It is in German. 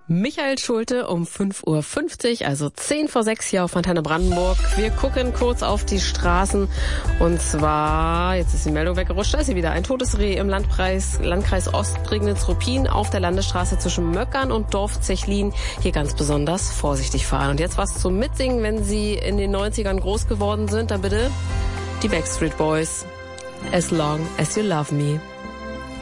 Michael Schulte um 5:50 Uhr, also 5:10 hier auf Antenne Brandenburg. Wir gucken kurz auf die Straßen und zwar, jetzt ist die Meldung weggerutscht, da ist sie wieder, ein totes Reh im Landkreis Ostprignitz-Ruppin auf der Landesstraße zwischen Möckern und Dorf Zechlin. Hier ganz besonders vorsichtig fahren. Und jetzt was zum Mitsingen, wenn Sie in den 90ern groß geworden sind, dann bitte die Backstreet Boys. As long as you love me.